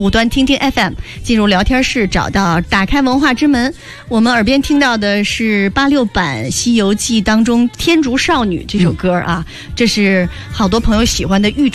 五端听听 FM， 进入聊天室，找到打开文化之门。我们耳边听到的是86版《西游记》当中《天竺少女》这首歌啊，这是好多朋友喜欢的玉